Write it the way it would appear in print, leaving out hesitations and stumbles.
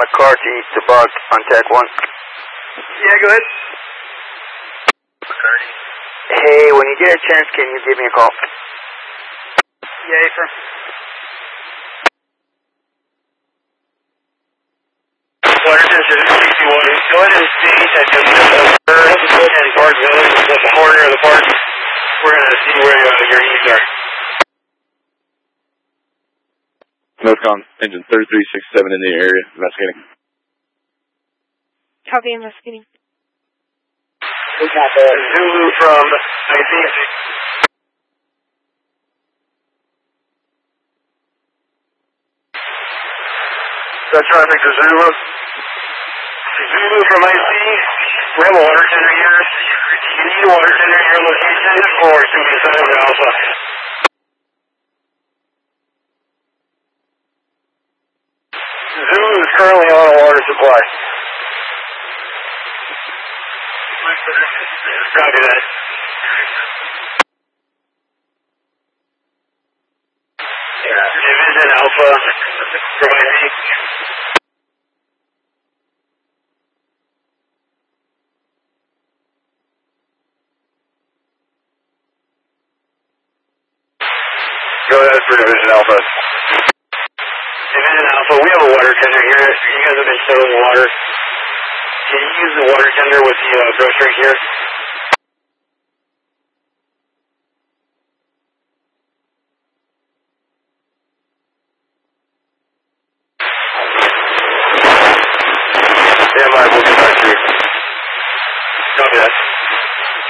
McCarthy to Bug on Tech 1. Yeah, go ahead. Hey, when you get a chance, can you give me a call? Yeah, Affirm. Waterton 61. Go ahead and stage at WW3rd and Park Village at the corner of the park. We're going to see where your needs are. Northcom, engine 3367 in the area, investigating. Copy, investigating. We got Zulu from 19. That's traffic to Zulu. Zulu from IC. We have a water tender here. Do you need a water tender in your location or should we send them to Alpha? Zulu is currently on a water supply. Copy that. Yeah, Division Alpha from IC. Go ahead for Division Alpha. Division Alpha, we have a water tender here. You guys have been showing water. Can you use the water tender with the brush right here? Yeah, my boy.